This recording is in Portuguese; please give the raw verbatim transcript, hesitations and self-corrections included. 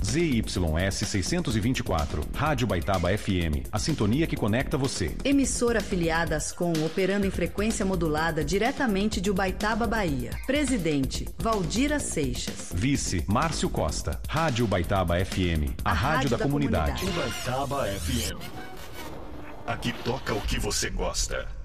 Z Y S seiscentos e vinte e quatro, Rádio Baitaba F M, a sintonia que conecta você. Emissora afiliada às Com, operando em frequência modulada diretamente de Ubaitaba, Bahia. Presidente, Valdira Seixas. Vice, Márcio Costa. Rádio Baitaba F M, a, a rádio, rádio da, da comunidade. comunidade. Baitaba F M. Aqui toca o que você gosta.